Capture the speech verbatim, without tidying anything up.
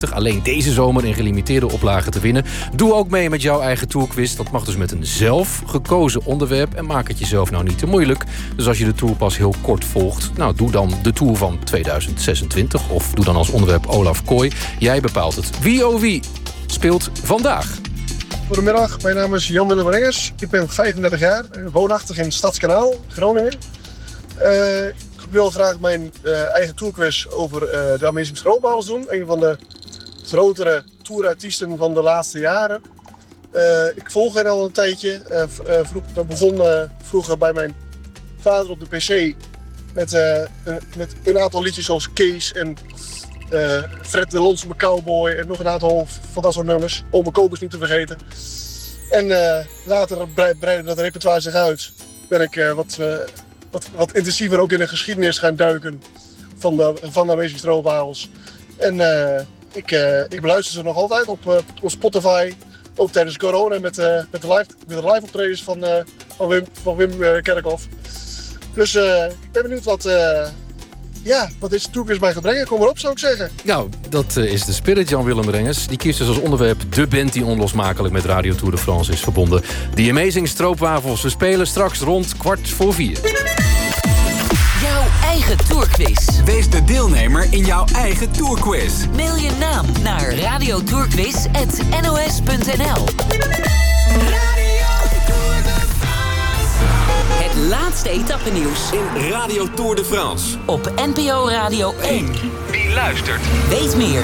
Alleen deze zomer in gelimiteerde oplagen te winnen. Doe ook mee met jouw eigen tourquiz. Dat mag dus met een zelf gekozen onderwerp. En maak het jezelf nou niet te moeilijk. Dus als je de Tour pas heel kort volgt... nou, doe dan de Tour van tweeduizend zesentwintig. Of doe dan als onderwerp Olaf Kooi. Jij bepaalt het. Wie oh wie speelt vandaag? Goedemiddag, mijn naam is Jan-Willem Rengers. Ik ben vijfendertig jaar, woonachtig in Stadskanaal, Groningen. Uh, ik wil graag mijn uh, eigen tourquiz over uh, de Amazing Stroopwafels doen. Een van de grotere tourartiesten van de laatste jaren. Uh, ik volg hen al een tijdje. Uh, uh, vroeg, dat begon uh, vroeger bij mijn vader op de pc met, uh, uh, met een aantal liedjes zoals Kees en uh, Fred de Lonesome Cowboy en nog een aantal van dat soort nummers. Ome Kobus niet te vergeten. En uh, later breidde dat repertoire zich uit. Ben ik uh, wat, uh, wat, wat intensiever ook in de geschiedenis gaan duiken van de, van de Amazing Stroopwafels. En uh, ik, uh, ik beluister ze nog altijd op, uh, op Spotify. Ook tijdens corona met, uh, met de live, met de live optredens van, uh, van Wim, van Wim uh, Kerkhoff. Dus uh, ik ben benieuwd wat, uh, ja, wat deze tourquiz mij gaat brengen. Kom maar op, zou ik zeggen. Nou, dat uh, is de spirit, Jan-Willem Rengers. Die kiest dus als onderwerp de band die onlosmakelijk met Radio Tour de France is verbonden. The Amazing Stroopwafels. We spelen straks rond kwart voor vier. Jouw eigen tourquiz. Wees de deelnemer in jouw eigen tourquiz. Mail je naam naar radiotourquiz at n o s punt n l. Het laatste etappenieuws in Radio Tour de France. Op N P O Radio één. Wie luistert? Weet meer.